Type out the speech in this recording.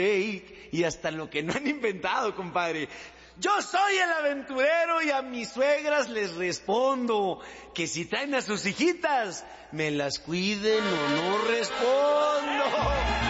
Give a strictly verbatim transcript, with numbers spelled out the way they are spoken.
fake y hasta lo que no han inventado, compadre. Yo soy el aventurero y a mis suegras les respondo que si traen a sus hijitas, me las cuiden o no respondo.